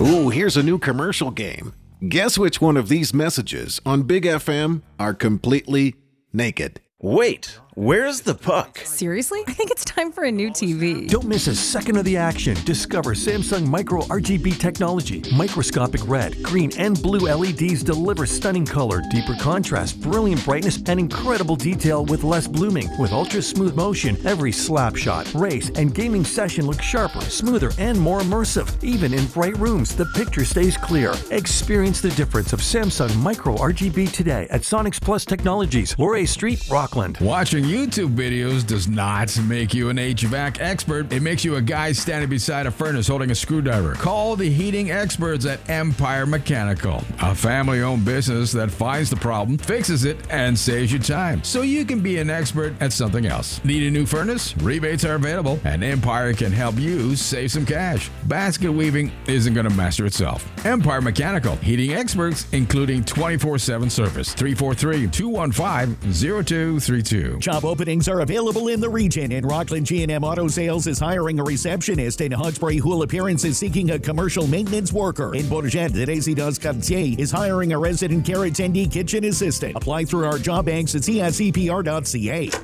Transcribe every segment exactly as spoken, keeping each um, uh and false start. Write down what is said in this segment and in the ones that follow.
Ooh, here's a new commercial game. Guess which one of these messages on Big F M are completely naked? Wait, where's the puck? Seriously? I think it's time for a new T V. Don't miss a second of the action. Discover Samsung Micro R G B technology. Microscopic red, green, and blue L E Ds deliver stunning color, deeper contrast, brilliant brightness, and incredible detail with less blooming. With ultra smooth motion, every slap shot, race, and gaming session looks sharper, smoother, and more immersive. Even in bright rooms, the picture stays clear. Experience the difference of Samsung Micro R G B today at Sonics Plus Technologies, Laurier Street, Rockland. Watching YouTube videos does not make you an H V A C expert. It makes you a guy standing beside a furnace holding a screwdriver. Call the heating experts at Empire Mechanical, a family-owned business that finds the problem, fixes it, and saves you time, so you can be an expert at something else. Need a new furnace? Rebates are available, and Empire can help you save some cash. Basket weaving isn't going to master itself. Empire Mechanical, heating experts, including twenty-four seven service. three four three, two one five, zero two three two. Job openings are available in the region, and Rockland G and M Auto Sales is hiring a receptionist, and Hawkesbury Houle Appearance is seeking a commercial maintenance worker. In Bourget, the Résidence Cartier is hiring a resident care attendee kitchen assistant. Apply through our job banks at c s e p r dot c a.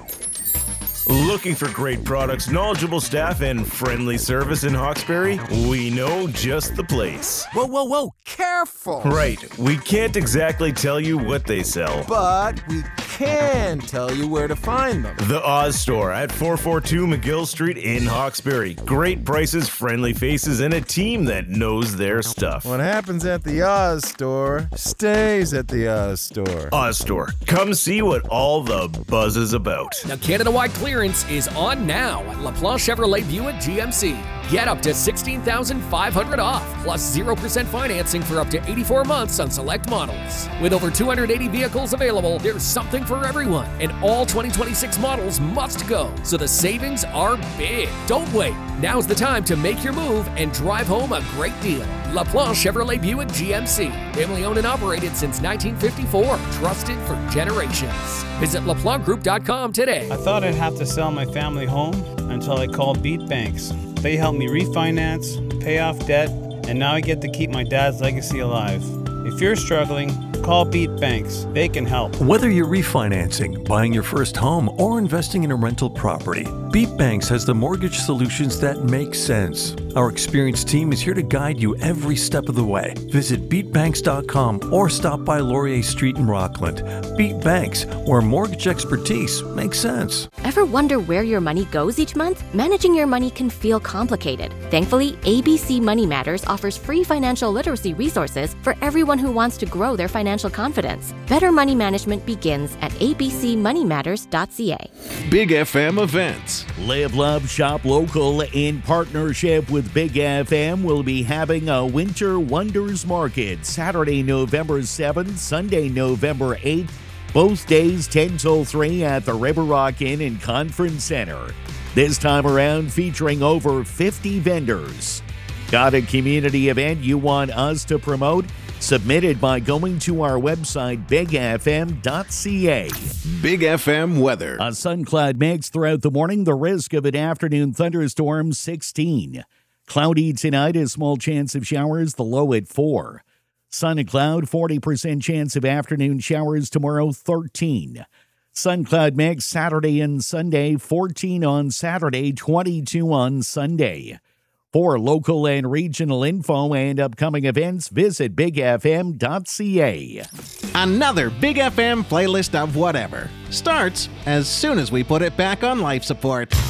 Looking for great products, knowledgeable staff, and friendly service in Hawkesbury? We know just the place. Whoa, whoa, whoa, careful! Right, we can't exactly tell you what they sell, but we can tell you where to find them. The Oz Store at four forty-two McGill Street in Hawkesbury. Great prices, friendly faces, and a team that knows their stuff. What happens at the Oz Store stays at the Oz Store. Oz Store. Come see what all the buzz is about. Now, Canada-wide clearance is on now at LaPlace Chevrolet Buick G M C. Get up to sixteen thousand five hundred dollars off, plus zero percent financing for up to eighty-four months on select models. With over two hundred eighty vehicles available, there's something for everyone, and all twenty twenty-six models must go, so the savings are big. Don't wait. Now's the time to make your move and drive home a great deal. LaPlace Chevrolet Buick G M C. Family owned and operated since nineteen fifty-four. Trusted for generations. Visit La Planche Group dot com today. I thought I'd have to sell my family home until I called Beat Banks. They helped me refinance, pay off debt, and now I get to keep my dad's legacy alive. If you're struggling, call Beat Banks. They can help. Whether you're refinancing, buying your first home, or investing in a rental property, Beat Banks has the mortgage solutions that make sense. Our experienced team is here to guide you every step of the way. Visit beat banks dot com or stop by Laurier Street in Rockland. Beat Banks, where mortgage expertise makes sense. Ever wonder where your money goes each month? Managing your money can feel complicated. Thankfully, A B C Money Matters offers free financial literacy resources for everyone who wants to grow their financial confidence. Better money management begins at a b c money matters dot c a. Big F M events. Live, Love, Shop Local in partnership with Big F M will be having a Winter Wonders Market Saturday, November seventh, Sunday, November eighth. Both days ten till three at the River Rock Inn and Conference Center. This time around featuring over fifty vendors. Got a community event you want us to promote? Submit it by going to our website, big f m dot c a. Big F M weather. A sun cloud mix throughout the morning. The risk of an afternoon thunderstorm, sixteen. Cloudy tonight, a small chance of showers, the low at four. Sun and cloud, forty percent chance of afternoon showers tomorrow, thirteen. Sun cloud mix Saturday and Sunday, fourteen on Saturday, twenty-two on Sunday. For local and regional info and upcoming events, visit big f m dot c a. Another Big F M playlist of whatever starts as soon as we put it back on life support.